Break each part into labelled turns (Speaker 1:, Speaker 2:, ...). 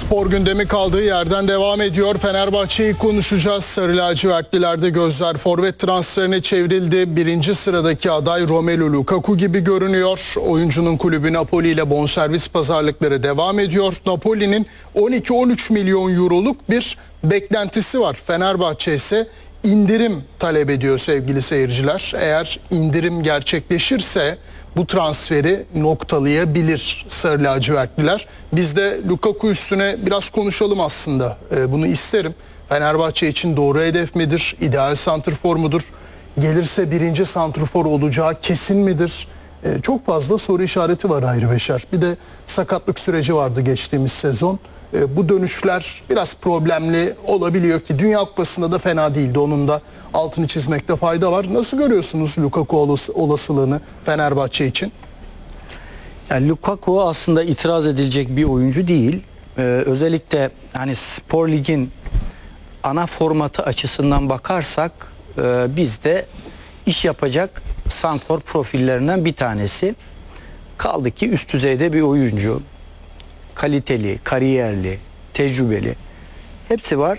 Speaker 1: Spor gündemi kaldığı yerden devam ediyor. Fenerbahçe'yi konuşacağız. Sarı lacivertlilerde gözler forvet transferine çevrildi. Birinci sıradaki aday Romelu Lukaku gibi görünüyor. Oyuncunun kulübü Napoli ile bonservis pazarlıkları devam ediyor. Napoli'nin 12-13 milyon euroluk bir beklentisi var. Fenerbahçe ise indirim talep ediyor sevgili seyirciler. Eğer indirim gerçekleşirse bu transferi noktalayabilir Sarı lacivertliler. Biz de Lukaku üstüne biraz konuşalım aslında. Bunu isterim. Fenerbahçe için doğru hedef midir? İdeal santrfor mudur? Gelirse birinci santrfor olacağı kesin midir? Çok fazla soru işareti var ayrı beşer. Bir de sakatlık süreci vardı geçtiğimiz sezon. Bu dönüşler biraz problemli olabiliyor ki Dünya Kupası'nda da fena değildi. Onun da altını çizmekte fayda var. Nasıl görüyorsunuz Lukaku olasılığını Fenerbahçe için?
Speaker 2: Yani Lukaku aslında itiraz edilecek bir oyuncu değil. Özellikle hani Spor Lig'in ana formatı açısından bakarsak bizde iş yapacak santrfor profillerinden bir tanesi. Kaldı ki üst düzeyde bir oyuncu. Kaliteli, kariyerli, tecrübeli. Hepsi var.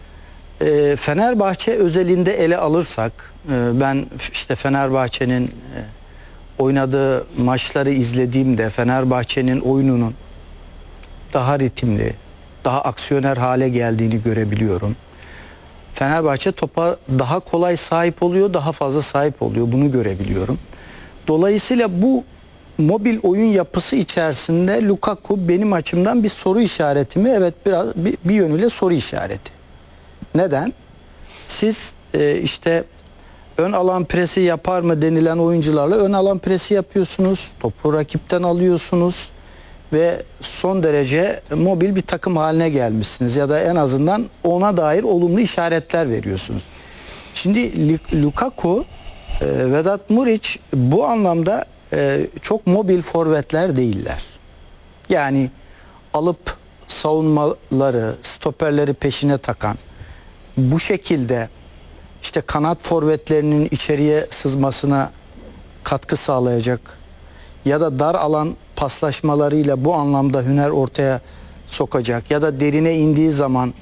Speaker 2: Fenerbahçe özelinde ele alırsak, ben işte Fenerbahçe'nin oynadığı maçları izlediğimde Fenerbahçe'nin oyununun daha ritimli, daha aksiyoner hale geldiğini görebiliyorum. Fenerbahçe topa daha kolay sahip oluyor, daha fazla sahip oluyor. Bunu görebiliyorum. Dolayısıyla bu mobil oyun yapısı içerisinde Lukaku benim açımdan bir soru işareti mi? Evet, biraz bir yönüyle soru işareti. Neden? Siz işte ön alan presi yapar mı denilen oyuncularla ön alan presi yapıyorsunuz. Topu rakipten alıyorsunuz ve son derece mobil bir takım haline gelmişsiniz ya da en azından ona dair olumlu işaretler veriyorsunuz. Şimdi Lukaku, Vedat Muriç bu anlamda çok mobil forvetler değiller. Yani alıp savunmaları, stoperleri peşine takan, bu şekilde işte kanat forvetlerinin içeriye sızmasına katkı sağlayacak ya da dar alan paslaşmalarıyla bu anlamda hüner ortaya sokacak ya da derine indiği zaman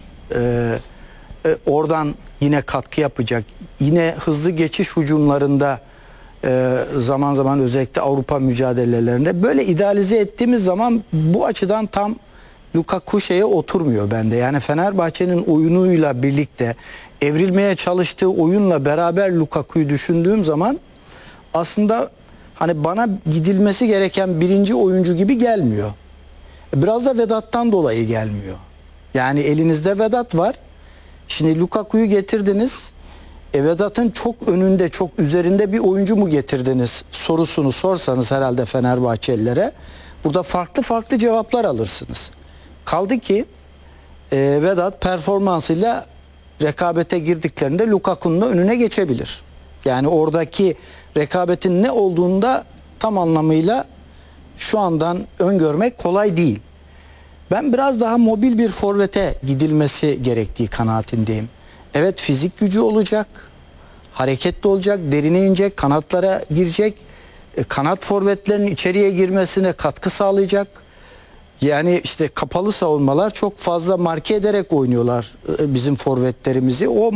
Speaker 2: oradan yine katkı yapacak. Yine hızlı geçiş hücumlarında zaman zaman özellikle Avrupa mücadelelerinde böyle idealize ettiğimiz zaman bu açıdan tam Lukaku şeye oturmuyor bende. Yani Fenerbahçe'nin oyunuyla birlikte evrilmeye çalıştığı oyunla beraber Lukaku'yu düşündüğüm zaman aslında hani bana gidilmesi gereken birinci oyuncu gibi gelmiyor. Biraz da Vedat'tan dolayı gelmiyor. Yani elinizde Vedat var. Şimdi Lukaku'yu getirdiniz. Vedat'ın çok önünde, çok üzerinde bir oyuncu mu getirdiniz sorusunu sorsanız herhalde Fenerbahçelilere burada farklı farklı cevaplar alırsınız. Kaldı ki Vedat performansıyla rekabete girdiklerinde Lukaku'nun da önüne geçebilir. Yani oradaki rekabetin ne olduğunda tam anlamıyla şu andan öngörmek kolay değil. Ben biraz daha mobil bir forvete gidilmesi gerektiği kanaatindeyim. Evet, fizik gücü olacak, hareketli olacak, derine inecek, kanatlara girecek, kanat forvetlerinin içeriye girmesine katkı sağlayacak. Yani işte kapalı savunmalar çok fazla marke ederek oynuyorlar bizim forvetlerimizi. O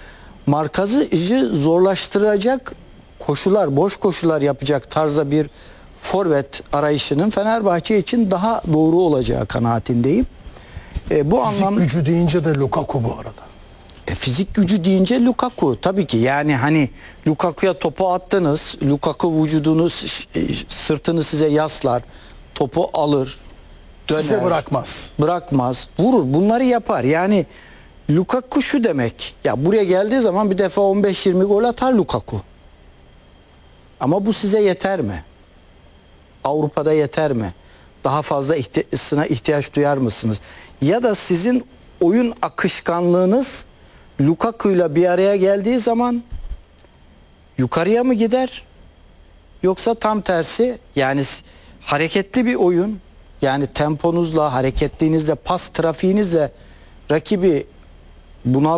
Speaker 2: markajı zorlaştıracak koşular, boş koşular yapacak tarzda bir forvet arayışının Fenerbahçe için daha doğru olacağı kanaatindeyim.
Speaker 1: Fizik gücü deyince de Lukaku bu arada.
Speaker 2: Fizik gücü deyince Lukaku tabii ki, yani hani Lukaku'ya topu attınız, Lukaku vücudunu, sırtını size yaslar, topu alır, döner,
Speaker 1: size bırakmaz,
Speaker 2: vurur, bunları yapar. Yani Lukaku şu demek, ya buraya geldiği zaman bir defa 15-20 gol atar Lukaku. Ama bu size yeter mi? Avrupa'da yeter mi? Daha fazla ihtiyaç duyar mısınız? Ya da sizin oyun akışkanlığınız Lukaku'yla bir araya geldiği zaman yukarıya mı gider? Yoksa tam tersi, yani hareketli bir oyun, yani temponuzla, hareketliğinizle, pas trafiğinizle rakibi